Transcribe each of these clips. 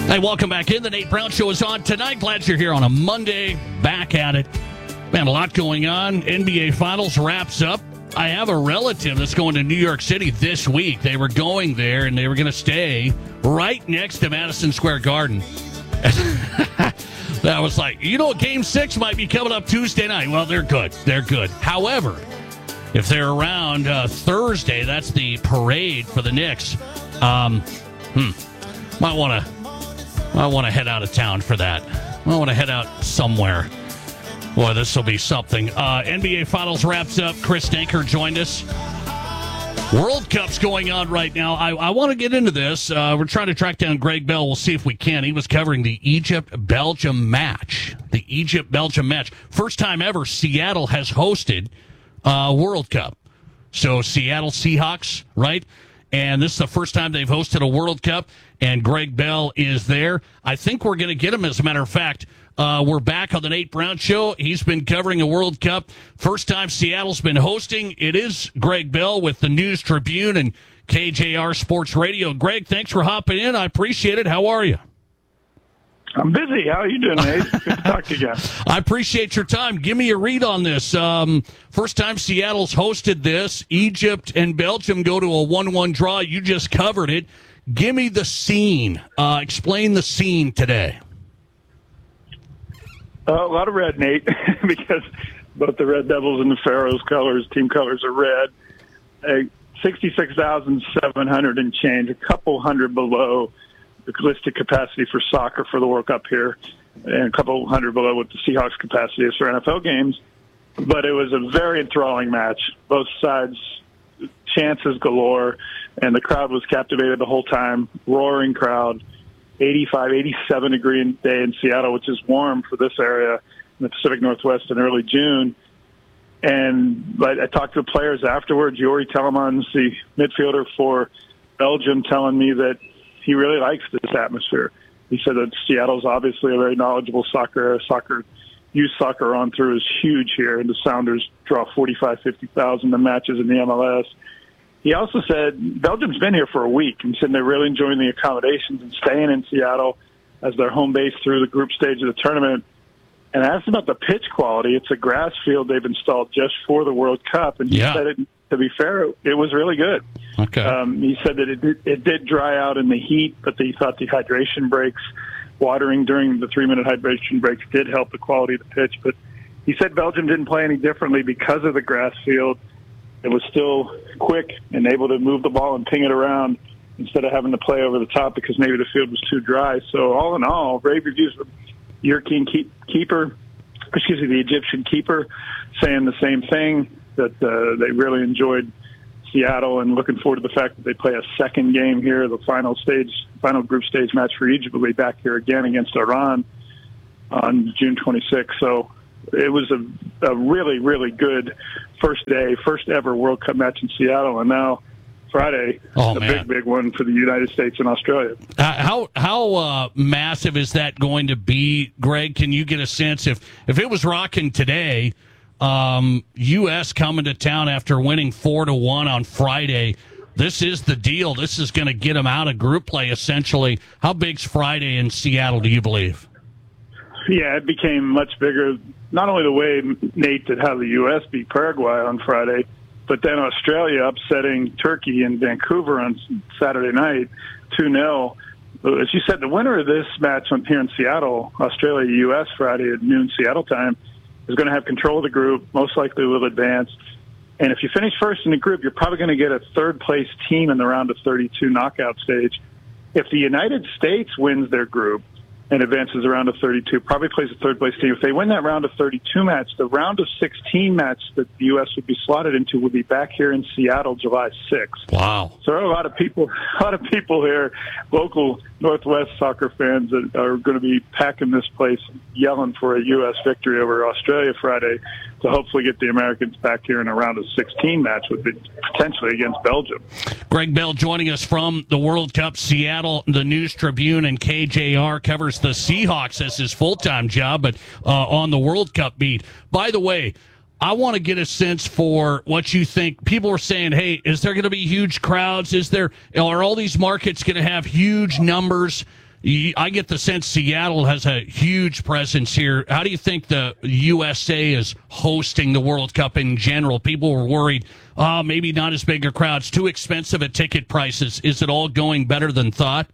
Hey, welcome back in. The Nate Brown Show is on tonight. Glad you're here on a Monday. Back at it. Man, a lot going on. NBA Finals wraps up. I have a relative that's going to New York City this week. They were going there, and they were going to stay right next to Madison Square Garden. I was like, Game 6 might be coming up Tuesday night. Well, they're good. They're good. However, if they're around Thursday, that's the parade for the Knicks. Might want to head out of town for that. I want to head out somewhere. Boy, this will be something. NBA Finals wraps up. Chris Danker joined us. World Cup's going on right now. I want to get into this. We're trying to track down Greg Bell. We'll see if we can. He was covering the Egypt-Belgium match. The Egypt-Belgium match. First time ever Seattle has hosted World Cup. So Seattle Seahawks, right? And this is the first time they've hosted a World Cup, and Greg Bell is there. I think we're going to get him, as a matter of fact. We're back on the Nate Brown Show. He's been covering a World Cup. First time Seattle's been hosting. It is Greg Bell with the News Tribune and KJR Sports Radio. Greg, thanks for hopping in. I appreciate it. How are you? I'm busy. How are you doing, Nate? Good to talk to you again. I appreciate your time. Give me a read on this. First time Seattle's hosted this. Egypt and Belgium go to a 1-1 draw. You just covered it. Give me the scene. Explain the scene today. A lot of red, Nate, because both the Red Devils and the Pharaohs team colors are red. 66,700 and change, a couple hundred below the listed capacity for soccer for the World Cup here, and a couple hundred below what the Seahawks capacity is for NFL games. But it was a very enthralling match. Both sides, chances galore, and the crowd was captivated the whole time. Roaring crowd. 85, 87 degree day in Seattle, which is warm for this area in the Pacific Northwest in early June. And I talked to the players afterwards. Yuri Telemans, the midfielder for Belgium, telling me that he really likes this atmosphere. He said that Seattle's obviously a very knowledgeable youth soccer on through is huge here, and the Sounders draw 45, 50,000 in matches in the MLS. He also said Belgium's been here for a week and said they're really enjoying the accommodations and staying in Seattle as their home base through the group stage of the tournament. And I asked about the pitch quality. It's a grass field they've installed just for the World Cup. And he said, to be fair, it was really good. Okay. He said that it did dry out in the heat, but he thought the hydration breaks, watering during the 3-minute hydration breaks, did help the quality of the pitch. But he said Belgium didn't play any differently because of the grass field. It was still quick and able to move the ball and ping it around instead of having to play over the top because maybe the field was too dry. So all in all, rave reviews from the Egyptian keeper, saying the same thing, that they really enjoyed Seattle and looking forward to the fact that they play a second game here, the final group stage match for Egypt will be back here again against Iran on June 26th. So it was a really, really good first ever World Cup match in Seattle, and now Friday, big one for the United States and Australia. How massive is that going to be, Greg? Can you get a sense if it was rocking today, U.S. coming to town after winning 4-1 on Friday? This is the deal. This is going to get them out of group play, essentially. How big's Friday in Seattle, do you believe? Yeah, it became much bigger. Not only the way, Nate, that how the U.S. beat Paraguay on Friday, but then Australia upsetting Turkey in Vancouver on Saturday night, 2-0. As you said, the winner of this match here in Seattle, Australia-U.S. Friday at noon Seattle time, is going to have control of the group, most likely will advance. And if you finish first in the group, you're probably going to get a third-place team in the round of 32 knockout stage. If the United States wins their group and advances around of 32, probably plays a third-place team. If they win that round of 32 match, the round of 16 match that the U.S. would be slotted into would be back here in Seattle July 6th. Wow. So there are a lot of people here, local Northwest soccer fans, that are going to be packing this place, yelling for a U.S. victory over Australia Friday to hopefully get the Americans back here in a round of 16 match, would be potentially against Belgium. Greg Bell joining us from the World Cup, Seattle. The News Tribune and KJR covers the Seahawks as his full-time job, but on the World Cup beat. By the way, I want to get a sense for what you think. People are saying, hey, is there going to be huge crowds? Are all these markets going to have huge numbers? I get the sense Seattle has a huge presence here. How do you think the USA is hosting the World Cup in general? People were worried, maybe not as big a crowd. It's too expensive at ticket prices. Is it all going better than thought?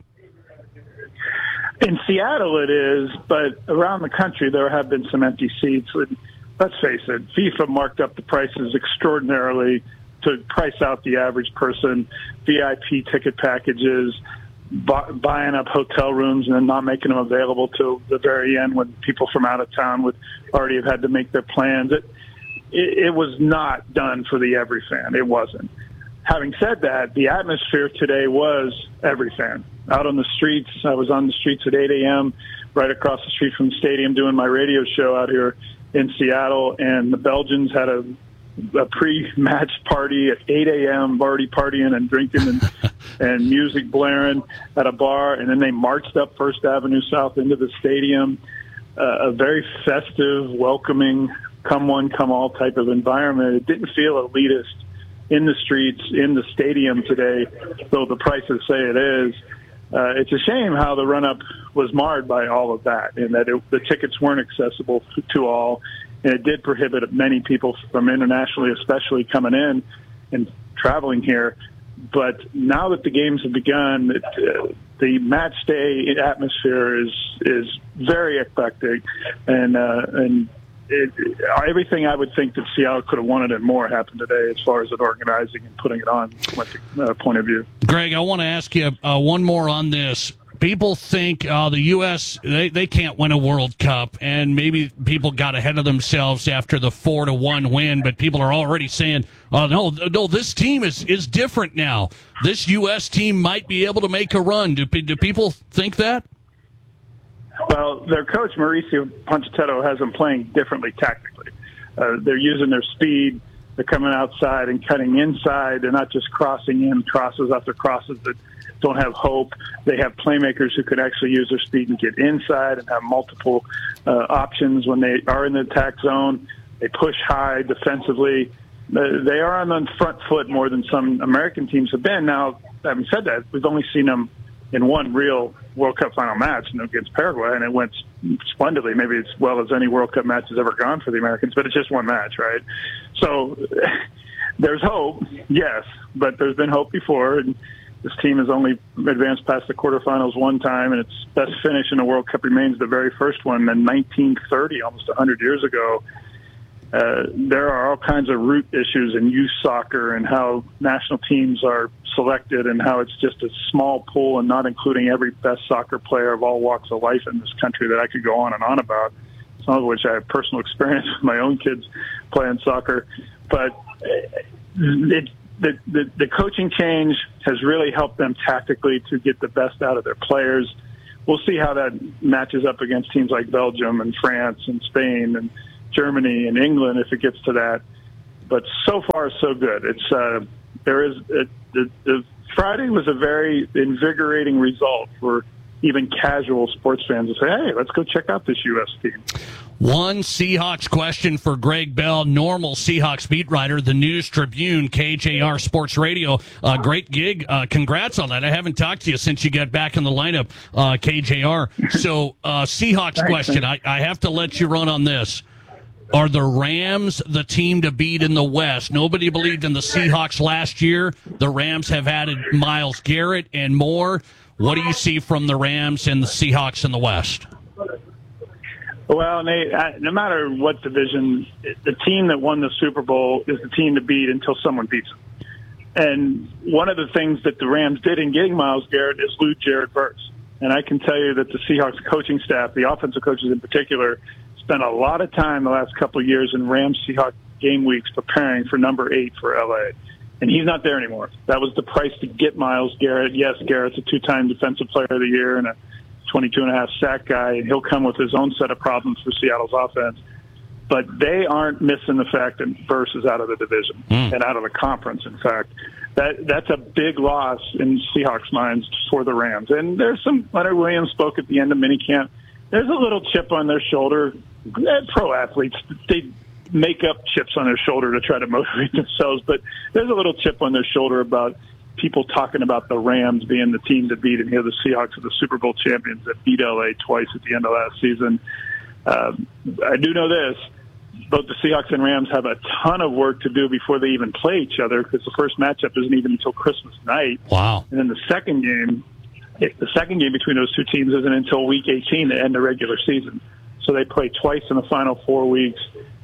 In Seattle it is, but around the country there have been some empty seats. And let's face it, FIFA marked up the prices extraordinarily to price out the average person, VIP ticket packages, buying up hotel rooms and then not making them available till the very end when people from out of town would already have had to make their plans. It was not done for the every fan. It wasn't. Having said that, the atmosphere today was every fan. Out on the streets, I was on the streets at 8 a.m., right across the street from the stadium doing my radio show out here in Seattle, and the Belgians had a pre-match party at 8 a.m., already partying and drinking and music blaring at a bar, and then they marched up First Avenue South into the stadium. A very festive, welcoming, come one, come all type of environment. It didn't feel elitist in the streets, in the stadium today, though the prices say it is. It's a shame how the run-up was marred by all of that, and that the tickets weren't accessible to all, and it did prohibit many people from internationally, especially coming in and traveling here. But now that the games have begun, the match day atmosphere is very eclectic, and everything I would think that Seattle could have wanted and more happened today as far as it organizing and putting it on point of view. Greg, I want to ask you one more on this. People think the U.S., they can't win a World Cup, and maybe people got ahead of themselves after the 4-1 win, but people are already saying, no, this team is different now. This U.S. team might be able to make a run. Do people think that? Well, their coach, Mauricio Pochettino, has them playing differently tactically. They're using their speed. They're coming outside and cutting inside. They're not just crossing in crosses after crosses that don't have hope. They have playmakers who can actually use their speed and get inside and have multiple options when they are in the attack zone. They push high defensively. They are on the front foot more than some American teams have been. Now, having said that, we've only seen them in one real World Cup final match against Paraguay, and it went splendidly, maybe as well as any World Cup match has ever gone for the Americans, but it's just one match, right? So there's hope, yes, but there's been hope before, and this team has only advanced past the quarterfinals one time, and its best finish in the World Cup remains the very first one in 1930, almost 100 years ago. There are all kinds of root issues in youth soccer and how national teams are selected and how it's just a small pool and not including every best soccer player of all walks of life in this country that I could go on and on about, some of which I have personal experience with my own kids playing soccer. But the coaching change has really helped them tactically to get the best out of their players. We'll see how that matches up against teams like Belgium and France and Spain and Germany and England if it gets to that. But so far, so good. The Friday was a very invigorating result for even casual sports fans to say, hey, let's go check out this U.S. team. One Seahawks question for Greg Bell, normal Seahawks beat writer, the News Tribune, KJR Sports Radio. Great gig. Congrats on that. I haven't talked to you since you got back in the lineup, KJR. So, Seahawks question. I have to let you run on this. Are the Rams the team to beat in the West? Nobody believed in the Seahawks last year. The Rams have added Myles Garrett and more. What do you see from the Rams and the Seahawks in the West? Well, Nate, no matter what division, the team that won the Super Bowl is the team to beat until someone beats them. And one of the things that the Rams did in getting Myles Garrett is lose Jared Verse. And I can tell you that the Seahawks coaching staff, the offensive coaches in particular, spent a lot of time the last couple of years in Rams-Seahawks game weeks preparing for number 8 for L.A. And he's not there anymore. That was the price to get Myles Garrett. Yes, Garrett's a 2-time Defensive Player of the Year and a 22.5 sack guy, and he'll come with his own set of problems for Seattle's offense. But they aren't missing the fact that Verse is out of the division and out of the conference, in fact. That's a big loss in Seahawks' minds for the Rams. And there's some – Leonard Williams spoke at the end of minicamp. There's a little chip on their shoulder. Pro athletes, they make up chips on their shoulder to try to motivate themselves, but there's a little chip on their shoulder about people talking about the Rams being the team to beat, and here the Seahawks are the Super Bowl champions that beat LA twice at the end of last season. I do know this. Both the Seahawks and Rams have a ton of work to do before they even play each other, because the first matchup isn't even until Christmas night. Wow. And then the second game between those two teams isn't until week 18 to end the regular season. So they play twice in the final 4 weeks.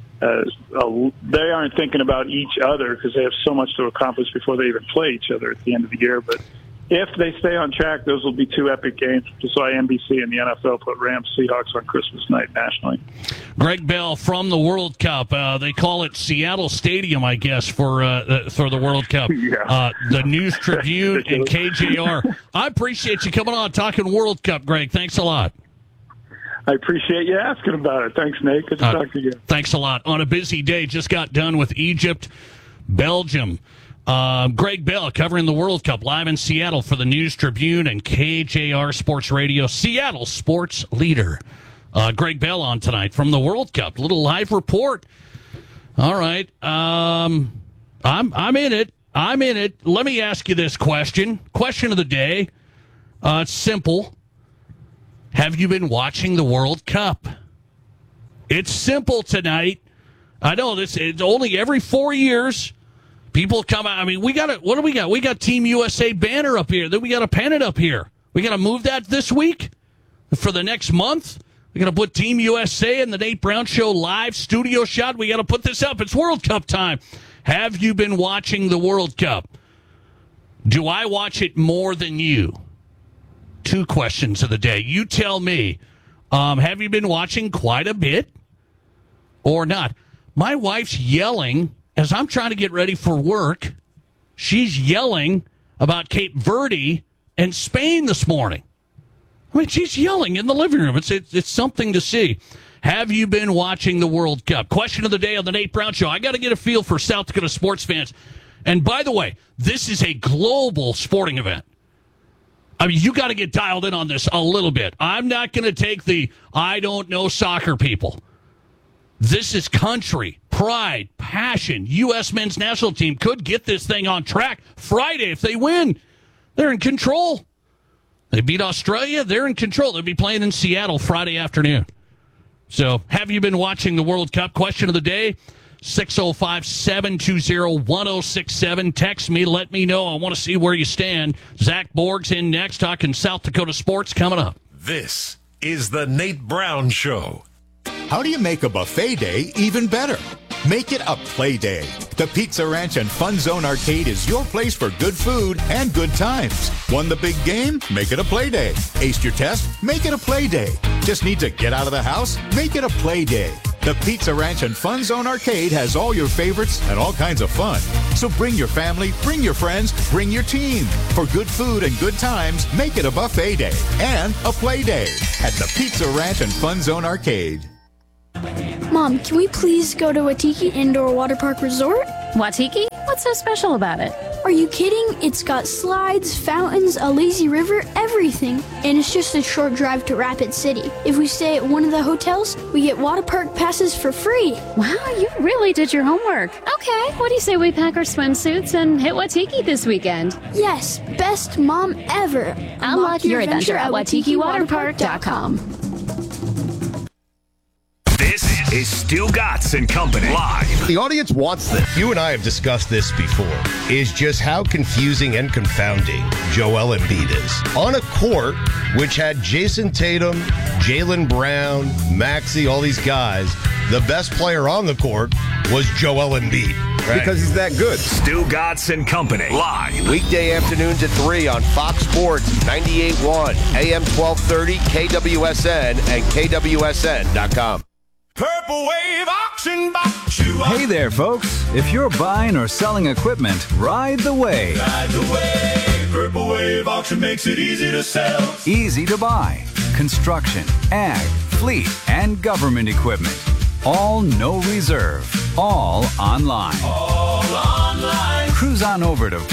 They aren't thinking about each other because they have so much to accomplish before they even play each other at the end of the year. But if they stay on track, those will be two epic games. Just why NBC and the NFL put Rams-Seahawks on Christmas night nationally. Greg Bell from the World Cup. They call it Seattle Stadium, I guess, for the World Cup. Yeah. The News Tribune and KJR. I appreciate you coming on talking World Cup, Greg. Thanks a lot. I appreciate you asking about it. Thanks, Nate. Good to talk to you. Thanks a lot. On a busy day, just got done with Egypt, Belgium. Greg Bell covering the World Cup live in Seattle for the News Tribune and KJR Sports Radio, Seattle sports leader. Greg Bell on tonight from the World Cup. Little live report. All right. I'm in it. I'm in it. Let me ask you this question. Question of the day. It's simple. Have you been watching the World Cup? It's simple tonight. I know this. It's only every 4 years. People come out. I mean, what do we got? We got Team USA banner up here. Then we got a pennant up here. We got to move that this week for the next month. We're going to put Team USA in the Nate Brown Show live studio shot. We got to put this up. It's World Cup time. Have you been watching the World Cup? Do I watch it more than you? 2 questions of the day. You tell me. Have you been watching quite a bit or not? My wife's yelling as I'm trying to get ready for work. She's yelling about Cape Verde and Spain this morning. I mean, she's yelling in the living room. It's something to see. Have you been watching the World Cup? Question of the day on the Nate Brown Show. I got to get a feel for South Dakota sports fans. And by the way, this is a global sporting event. I mean, you got to get dialed in on this a little bit. I'm not going to take the I don't know soccer people. This is country, pride, passion. U.S. men's national team could get this thing on track Friday if they win. They're in control. They beat Australia. They're in control. They'll be playing in Seattle Friday afternoon. So, have you been watching the World Cup? Question of the day, 605-720-1067. Text me. Let me know. I want to see where you stand. Zach Borg's in next, talking South Dakota sports coming up. This is the Nate Brown Show. How do you make a buffet day even better? Make it a play day. The Pizza Ranch and Fun Zone Arcade is your place for good food and good times. Won the big game? Make it a play day. Aced your test? Make it a play day. Just need to get out of the house? Make it a play day. The Pizza Ranch and Fun Zone Arcade has all your favorites and all kinds of fun. So bring your family, bring your friends, bring your team. For good food and good times, make it a buffet day and a play day at the Pizza Ranch and Fun Zone Arcade. Mom, can we please go to Waitiki Indoor Water Park Resort? Waitiki? What's so special about it? Are you kidding? It's got slides, fountains, a lazy river, everything. And it's just a short drive to Rapid City. If we stay at one of the hotels, we get water park passes for free. Wow, you really did your homework. Okay, what do you say we pack our swimsuits and hit Waitiki this weekend? Yes, best mom ever. Unlock your adventure at WaitikiWaterPark.com. This is Stu Gatz and Company live. The audience wants this. You and I have discussed this before, is just how confusing and confounding Joel Embiid is. On a court which had Jason Tatum, Jaylen Brown, Maxey, all these guys, the best player on the court was Joel Embiid. Right. Because he's that good. Stu Gatz and Company live. Weekday afternoons at 3 on Fox Sports 98.1, AM 1230, KWSN, and KWSN.com. Purple Wave Auction Box. Hey there, folks. If you're buying or selling equipment, ride the wave. Ride the wave. Purple Wave Auction makes it easy to sell. Easy to buy. Construction, ag, fleet, and government equipment. All no reserve. All online. All online. Cruise on over to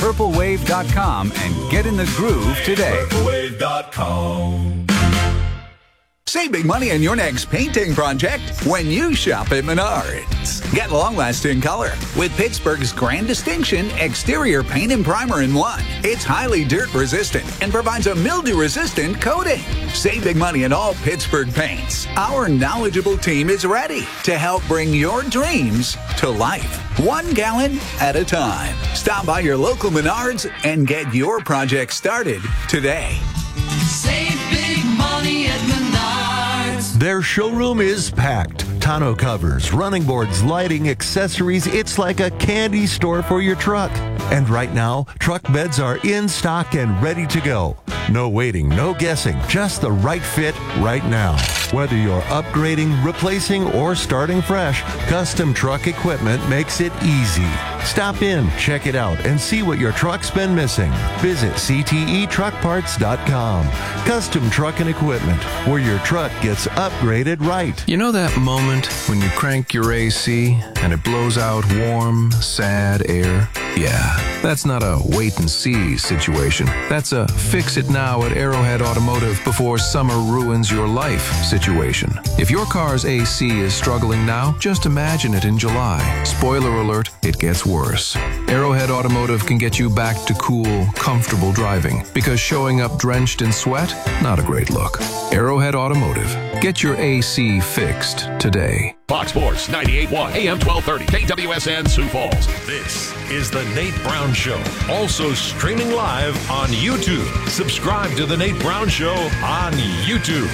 purplewave.com and get in the groove today. Purplewave.com. Save big money on your next painting project when you shop at Menards. Get long-lasting color with Pittsburgh's Grand Distinction exterior paint and primer in one. It's highly dirt-resistant and provides a mildew-resistant coating. Save big money in all Pittsburgh paints. Our knowledgeable team is ready to help bring your dreams to life. 1 gallon at a time. Stop by your local Menards and get your project started today. Save big money at Menards. Their showroom is packed. Tonneau covers, running boards, lighting, accessories. It's like a candy store for your truck. And right now, truck beds are in stock and ready to go. No waiting, no guessing, just the right fit right now. Whether you're upgrading, replacing, or starting fresh, Custom Truck Equipment makes it easy. Stop in, check it out, and see what your truck's been missing. Visit ctetruckparts.com. Custom Truck and Equipment, where your truck gets upgraded right. You know that moment when you crank your AC and it blows out warm, sad air? Yeah, that's not a wait-and-see situation. That's a fix-it-now at Arrowhead Automotive before summer ruins your life situation. If your car's AC is struggling now, just imagine it in July. Spoiler alert, it gets worse. Arrowhead Automotive can get you back to cool, comfortable driving because showing up drenched in sweat, not a great look. Arrowhead Automotive. Get your AC fixed today. Fox Sports 98.1 AM 1230 KWSN Sioux Falls. This is the Nate Brown Show. Also streaming live on YouTube. Subscribe to the Nate Brown Show on YouTube.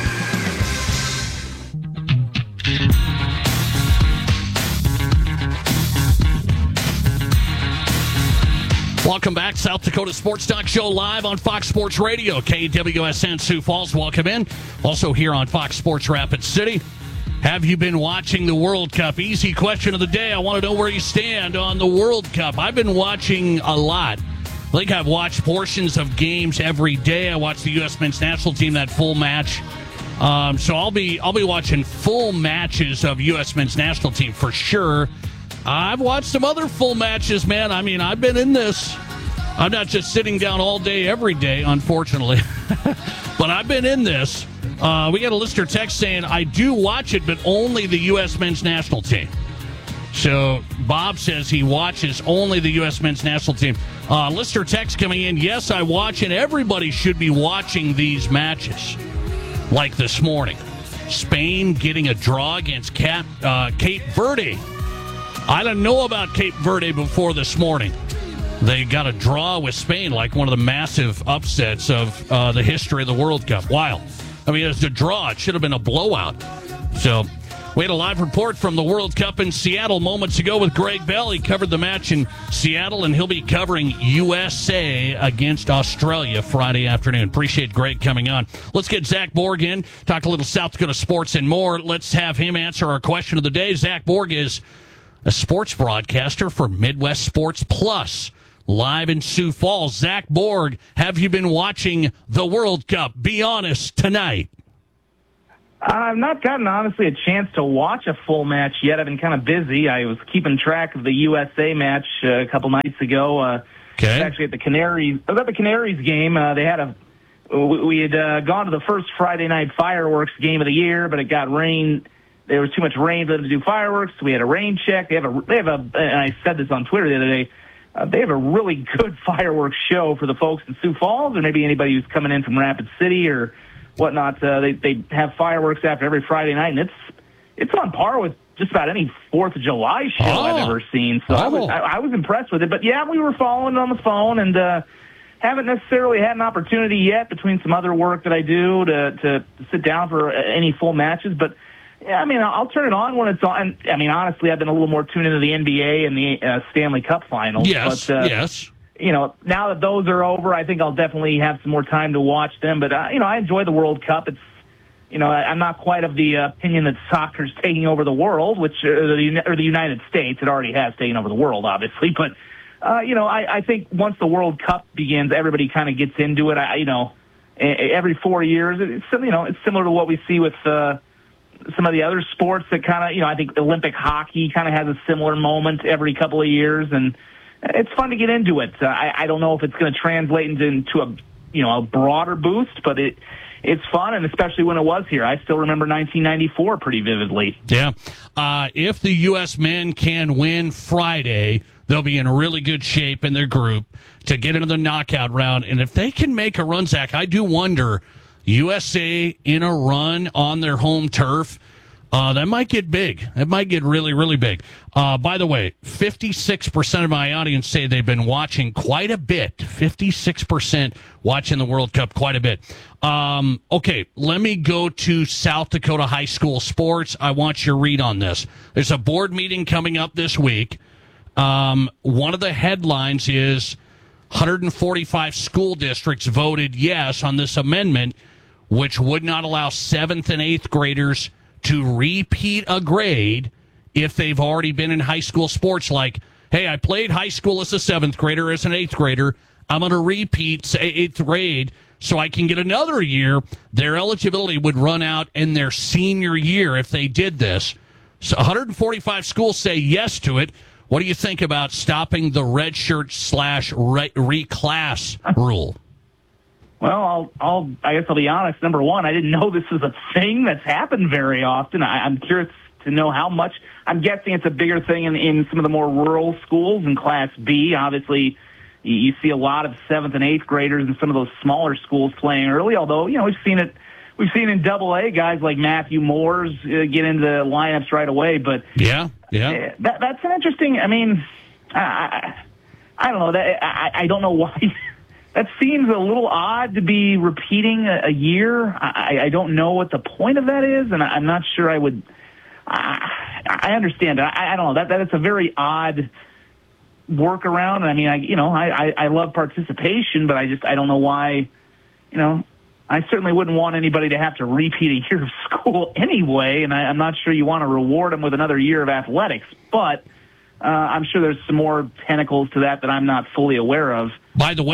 Welcome back. South Dakota Sports Talk Show live on Fox Sports Radio. KWSN Sioux Falls. Welcome in. Also here on Fox Sports Rapid City. Have you been watching the World Cup? Easy question of the day. I want to know where you stand on the World Cup. I've been watching a lot. I think I've watched portions of games every day. I watched the U.S. men's national team, that full match. So I'll be watching full matches of U.S. men's national team for sure. I've watched some other full matches, man. I mean, I've been in this. I'm not just sitting down all day, every day, unfortunately. But I've been in this. We got a listener text saying, I do watch it, but only the U.S. men's national team. So Bob says he watches only the U.S. men's national team. Listener text coming in, yes, I watch, and everybody should be watching these matches. Like this morning. Spain getting a draw against Cape Verde. I didn't know about Cape Verde before this morning. They got a draw with Spain, like one of the massive upsets of the history of the World Cup. Wild. I mean, it's a draw. It should have been a blowout. So we had a live report from the World Cup in Seattle moments ago with Greg Bell. He covered the match in Seattle, and he'll be covering USA against Australia Friday afternoon. Appreciate Greg coming on. Let's get Zach Borg in, talk a little South Dakota sports and more. Let's have him answer our question of the day. Zach Borg is a sports broadcaster for Midwest Sports Plus, live in Sioux Falls. Zach Borg, have you been watching the World Cup? Be honest tonight. I've not gotten, honestly, a chance to watch a full match yet. I've been kind of busy. I was keeping track of the USA match a couple nights ago. Okay. Actually, at the Canaries. I was at the Canaries game. They had we had gone to the first Friday night fireworks game of the year, but it got rain. There was too much rain for them to do fireworks, so we had a rain check. They have a, and I said this on Twitter the other day, they have a really good fireworks show for the folks in Sioux Falls, or maybe anybody who's coming in from Rapid City or whatnot. They have fireworks after every Friday night, and it's on par with just about any 4th of July show I've ever seen. So I was impressed with it. But yeah, we were following it on the phone, and haven't necessarily had an opportunity yet between some other work that I do to sit down for any full matches. But yeah, I mean, I'll turn it on when it's on. I mean, honestly, I've been a little more tuned into the NBA and the Stanley Cup Finals. Yes, but, yes. You know, now that those are over, I think I'll definitely have some more time to watch them. But, you know, I enjoy the World Cup. It's, you know, I'm not quite of the opinion that soccer's taking over the world, or the United States. It already has taken over the world, obviously. But, you know, I think once the World Cup begins, everybody kind of gets into it. You know, every 4 years, it's similar to what we see with some of the other sports that kind of, you know, I think Olympic hockey kind of has a similar moment every couple of years, and it's fun to get into it. I don't know if it's going to translate into a broader boost, but it's fun, and especially when it was here. I still remember 1994 pretty vividly. Yeah. If the U.S. men can win Friday, they'll be in really good shape in their group to get into the knockout round. And if they can make a run, Zach, I do wonder, USA in a run on their home turf, that might get big. It might get really, really big. By the way, 56% of my audience say they've been watching quite a bit. 56% watching the World Cup quite a bit. Okay, let me go to South Dakota high school sports. I want your read on this. There's a board meeting coming up this week. One of the headlines is 145 school districts voted yes on this amendment, which would not allow 7th and 8th graders to repeat a grade if they've already been in high school sports. Like, hey, I played high school as a 7th grader, as an 8th grader. I'm going to repeat 8th grade so I can get another year. Their eligibility would run out in their senior year if they did this. So 145 schools say yes to it. What do you think about stopping the redshirt / reclass rule? Well, I guess I'll be honest. Number one, I didn't know this is a thing that's happened very often. I'm curious to know how much. I'm guessing it's a bigger thing in some of the more rural schools in Class B. Obviously, you see a lot of 7th and 8th graders in some of those smaller schools playing early, although, we've seen in Double-A guys like Matthew Moores get into the lineups right away. But yeah. That's an interesting, I don't know. I don't know why. That seems a little odd to be repeating a year. I don't know what the point of that is, and I'm not sure I would. I understand it. I don't know. That it's a very odd workaround. I mean, I love participation, but I don't know why. I certainly wouldn't want anybody to have to repeat a year of school anyway, and I'm not sure you want to reward them with another year of athletics. But I'm sure there's some more tentacles to that I'm not fully aware of. By the way,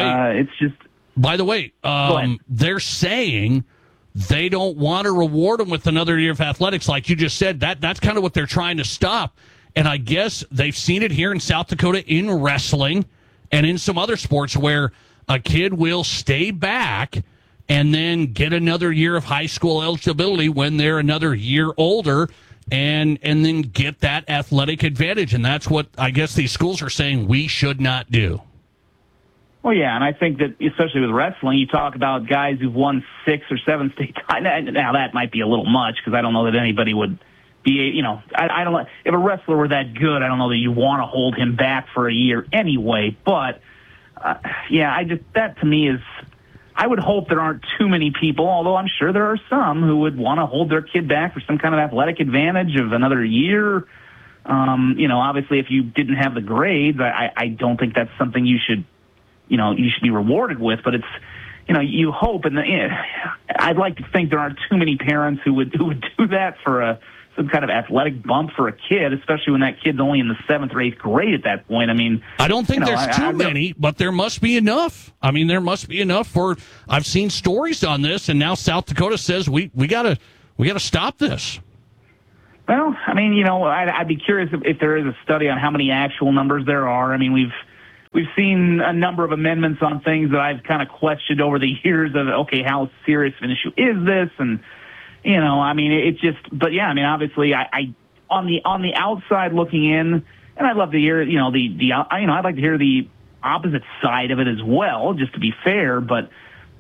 Go they're saying they don't want to reward them with another year of athletics, like you just said. That's kind of what they're trying to stop. And I guess they've seen it here in South Dakota in wrestling and in some other sports where a kid will stay back and then get another year of high school eligibility when they're another year older, and then get that athletic advantage. And that's what I guess these schools are saying we should not do. Well, yeah, and I think that especially with wrestling, you talk about guys who've won 6 or 7 state titles. Now, that might be a little much because I don't know that anybody would be, I don't know. If a wrestler were that good, I don't know that you want to hold him back for a year anyway. But, that to me is, I would hope there aren't too many people, although I'm sure there are some who would want to hold their kid back for some kind of athletic advantage of another year. Obviously, if you didn't have the grades, I don't think that's something you should be rewarded with. But it's, you hope, and I'd like to think there aren't too many parents who would do that for some kind of athletic bump for a kid, especially when that kid's only in the 7th or 8th grade at that point. I mean, I don't think there's too many, but there must be enough. I mean, there must be enough for. I've seen stories on this, and now South Dakota says we gotta stop this. Well, I mean, I'd be curious if there is a study on how many actual numbers there are. I mean, we've seen a number of amendments on things that I've kind of questioned over the years of, okay, how serious of an issue is this? And, obviously I on the outside looking in, and I'd love to hear, I'd like to hear the opposite side of it as well, just to be fair. But,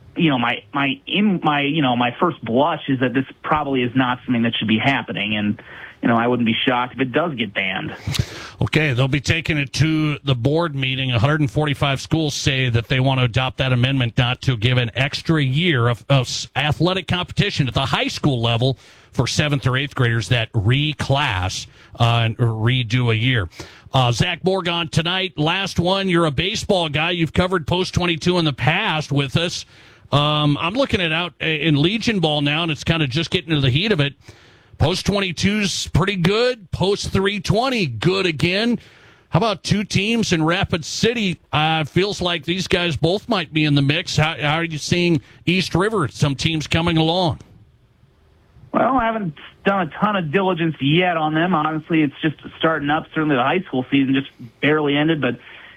my first blush is that this probably is not something that should be happening. And, I wouldn't be shocked if it does get banned. Okay, they'll be taking it to the board meeting. 145 schools say that they want to adopt that amendment not to give an extra year of athletic competition at the high school level for 7th or 8th graders that reclass and redo a year. Zach Morgan tonight. Last one. You're a baseball guy. You've covered Post 22 in the past with us. I'm looking at out in Legion ball now, and it's kind of just getting into the heat of it. Post 22's pretty good. Post 320, good again. How about two teams in Rapid City? Feels like these guys both might be in the mix. How are you seeing East River, some teams coming along? Well, I haven't done a ton of diligence yet on them. Honestly, it's just starting up. Certainly the high school season just barely ended. But,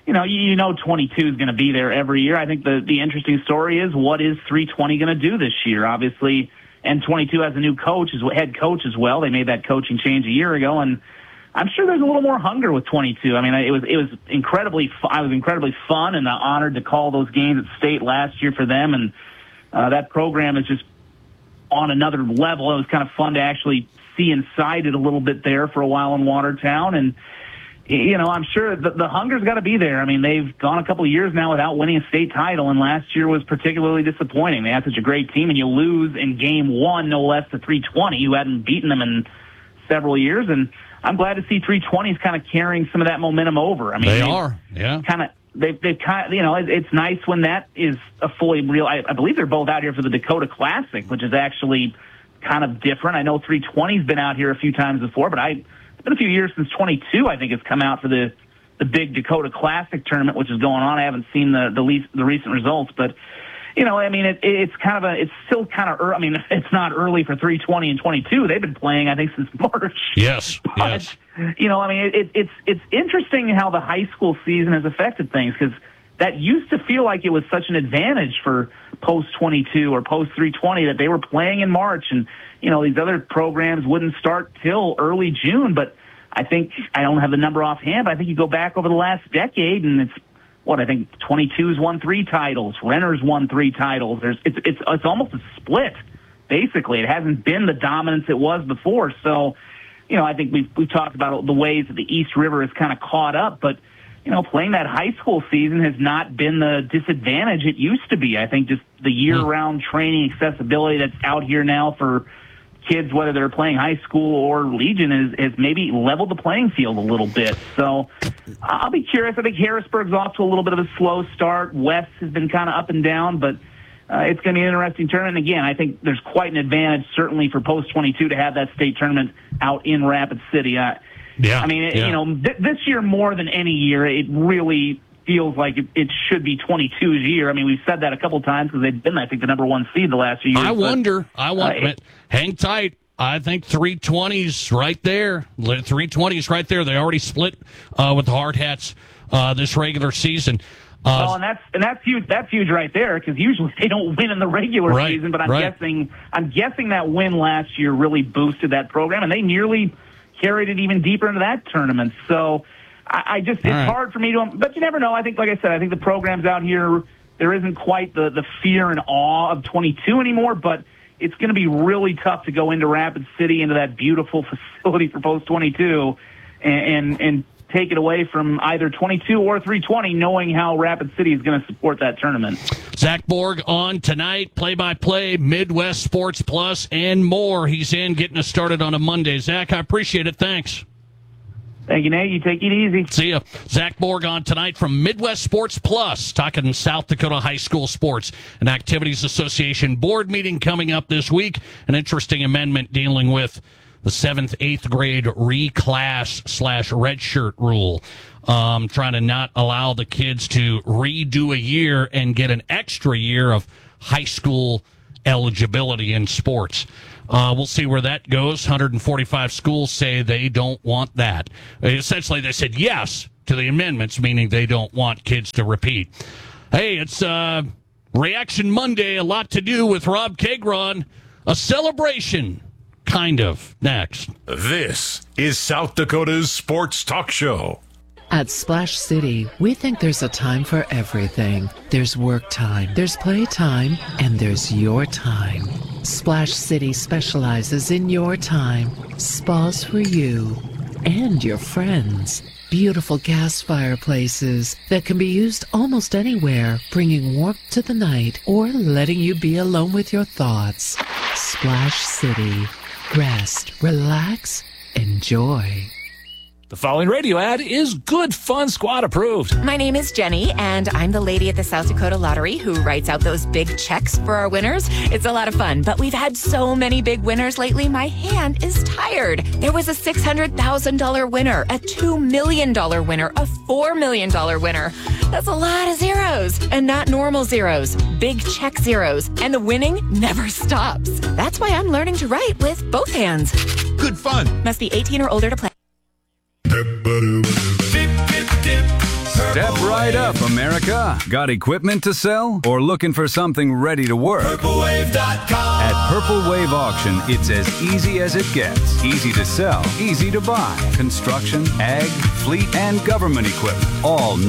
you know 22 is going to be there every year. I think the interesting story is, what is 320 going to do this year? Obviously, and 22 has a new coach, head coach as well. They made that coaching change a year ago, and I'm sure there's a little more hunger with 22. I mean, it was incredibly. I was incredibly fun and honored to call those games at state last year for them, and that program is just on another level. It was kind of fun to actually see inside it a little bit there for a while in Watertown, and I'm sure the hunger's got to be there. I mean, they've gone a couple of years now without winning a state title, and last year was particularly disappointing. They had such a great team, and you lose in game one, no less, to 320, who hadn't beaten them in several years. And I'm glad to see 320 is kind of carrying some of that momentum over. I mean, they are, yeah. They've kind of, it's nice when that is a fully real. I believe they're both out here for the Dakota Classic, which is actually kind of different. I know 320's been out here a few times before, but it's been a few years since 22, I think, has come out for the big Dakota Classic tournament, which is going on. I haven't seen the recent results, but it's still kind of early. I mean, it's not early for 320 and 22. They've been playing, I think, since March. Yes. But, it's interesting how the high school season has affected things, because that used to feel like it was such an advantage for post 22 or post 320 that they were playing in March, and these other programs wouldn't start till early June. But I think, I don't have the number offhand, but I think you go back over the last decade, and it's I think 22's won 3 titles, Renner's won 3 titles. It's almost a split, basically. It hasn't been the dominance it was before. So, I think we've talked about the ways that the East River has kind of caught up, but playing that high school season has not been the disadvantage it used to be. I think just the year-round training accessibility that's out here now for kids, whether they're playing high school or Legion, has maybe leveled the playing field a little bit. So I'll be curious. I think Harrisburg's off to a little bit of a slow start. West has been kind of up and down, but it's going to be an interesting tournament. And again, I think there's quite an advantage, certainly for post-22, to have that state tournament out in Rapid City. This year more than any year, it really feels like it should be 22's year. I mean, we've said that a couple times because they've been, I think, the number 1 seed the last few years. Hang tight. I think 320's right there. 320's right there. They already split with the Hard Hats this regular season. And that's huge. That's huge right there, because usually they don't win in the regular season. But I'm guessing that win last year really boosted that program, and they nearly carried it even deeper into that tournament. So it's hard for me to, but you never know. I think, like I said, I think the programs out here, there isn't quite the fear and awe of 22 anymore, but it's going to be really tough to go into Rapid City, into that beautiful facility for post 22, and take it away from either 22 or 320, knowing how Rapid City is going to support that tournament. Zach Borg on tonight, play-by-play, Midwest Sports Plus, and more. He's in, getting us started on a Monday. Zach, I appreciate it. Thanks. Thank you, Nate. You take it easy. See ya. Zach Borg on tonight from Midwest Sports Plus, talking South Dakota High School Sports and Activities Association board meeting coming up this week. An interesting amendment dealing with the 7th, 8th grade reclass / redshirt rule. Trying to not allow the kids to redo a year and get an extra year of high school eligibility in sports. We'll see where that goes. 145 schools say they don't want that. Essentially, they said yes to the amendments, meaning they don't want kids to repeat. Hey, it's Reaction Monday, a lot to do with Rob Kagron. A celebration, kind of, next. This is South Dakota's Sports Talk Show. At Splash City, we think there's a time for everything. There's work time, there's play time, and there's your time. Splash City specializes in your time. Spas for you and your friends. Beautiful gas fireplaces that can be used almost anywhere, bringing warmth to the night or letting you be alone with your thoughts. Splash City. Rest, relax, enjoy. The following radio ad is Good Fun Squad approved. My name is Jenny, and I'm the lady at the South Dakota Lottery who writes out those big checks for our winners. It's a lot of fun, but we've had so many big winners lately, my hand is tired. There was a $600,000 winner, a $2 million winner, a $4 million winner. That's a lot of zeros, and not normal zeros, big check zeros, and the winning never stops. That's why I'm learning to write with both hands. Good fun. Must be 18 or older to play. Step right Got equipment to sell? Or looking for something ready to work? PurpleWave.com. At Purple Wave Auction, it's as easy as it gets. Easy to sell, easy to buy. Construction, ag, fleet, and government equipment. All